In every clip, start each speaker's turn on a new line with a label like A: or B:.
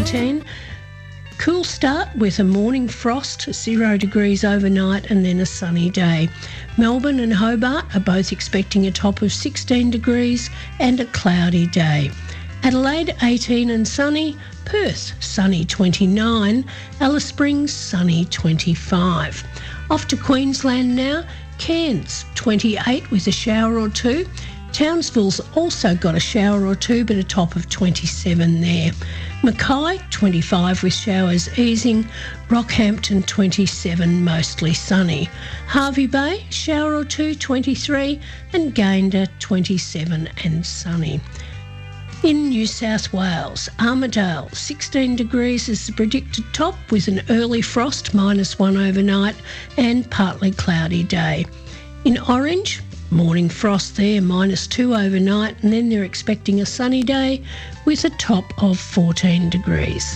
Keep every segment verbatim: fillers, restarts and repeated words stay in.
A: nineteen. Cool start with a morning frost, zero degrees overnight and then a sunny day. Melbourne and Hobart are both expecting a top of sixteen degrees and a cloudy day. Adelaide eighteen and sunny, Perth sunny twenty-nine, Alice Springs sunny twenty-five. Off to Queensland now, Cairns twenty-eight with a shower or two. Townsville's also got a shower or two, but a top of twenty-seven there. Mackay, twenty-five with showers easing. Rockhampton, twenty-seven, mostly sunny. Hervey Bay, shower or two, twenty-three. And Gayndah, twenty-seven and sunny. In New South Wales, Armidale, sixteen degrees is the predicted top with an early frost, minus one overnight, and partly cloudy day. In Orange, morning frost there, minus two overnight, and then they're expecting a sunny day with a top of fourteen degrees.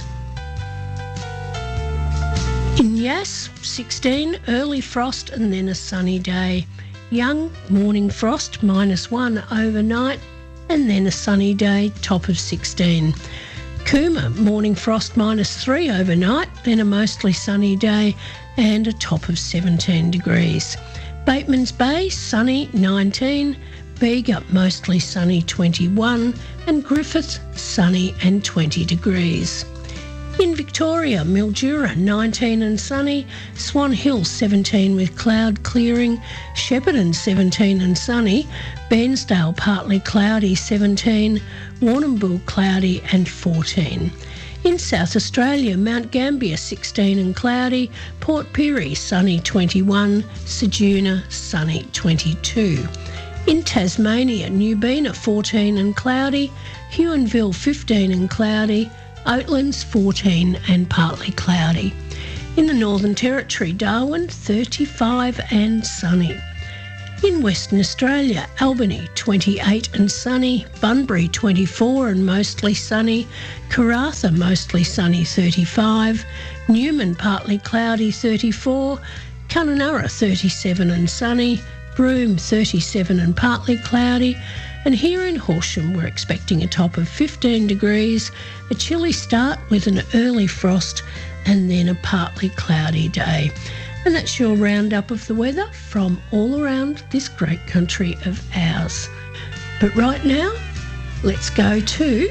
A: In Yass, sixteen, early frost and then a sunny day. Young, morning frost, minus one overnight, and then a sunny day, top of sixteen. Cooma, morning frost, minus three overnight, then a mostly sunny day and a top of seventeen degrees. Batemans Bay, sunny, nineteen. Bega, mostly sunny, twenty-one. And Griffith, sunny and twenty degrees. In Victoria, Mildura, nineteen and sunny. Swan Hill, seventeen with cloud clearing. Shepparton, seventeen and sunny. Bairnsdale, partly cloudy, seventeen. Warrnambool, cloudy and fourteen. In South Australia, Mount Gambier, sixteen and cloudy. Port Pirie, sunny, twenty-one. Ceduna, sunny, twenty-two. In Tasmania, Newbena, fourteen and cloudy. Huonville, fifteen and cloudy. Oatlands, fourteen and partly cloudy. In the Northern Territory, Darwin, thirty-five and sunny. In Western Australia, Albany, twenty-eight and sunny. Bunbury, twenty-four and mostly sunny. Karratha, mostly sunny, thirty-five. Newman, partly cloudy, thirty-four. Kununurra, thirty-seven and sunny. Broome, thirty-seven and partly cloudy. And here in Horsham, we're expecting a top of fifteen degrees, a chilly start with an early frost, and then a partly cloudy day. And that's your roundup of the weather from all around this great country of ours. But right now, let's go to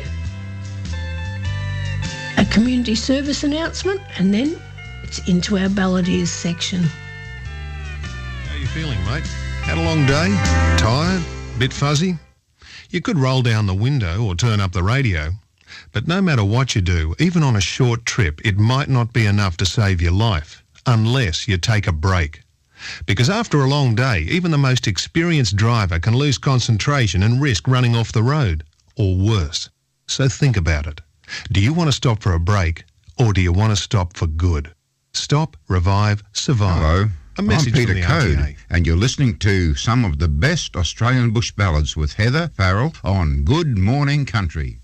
A: a community service announcement, and then it's into our Balladeers section.
B: How are you feeling, mate? Had a long day? Tired? Bit fuzzy? You could roll down the window or turn up the radio. But no matter what you do, even on a short trip, it might not be enough to save your life. Unless you take a break. Because after a long day, even the most experienced driver can lose concentration and risk running off the road, or worse. So think about it. Do you want to stop for a break, or do you want to stop for good? Stop, revive, survive.
C: Hello,
B: a message
C: I'm Peter
B: from the
C: Code,
B: R T A.
C: and you're listening to some of the best Australian bush ballads with Heather Farrell on Good Morning Country.